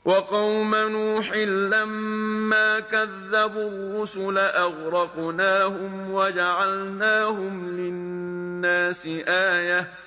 وَقَوْمَ نُوحٍ لَّمَّا كَذَّبُوا الرُّسُلَ أَغْرَقْنَاهُمْ وَجَعَلْنَاهُمْ لِلنَّاسِ آيَةً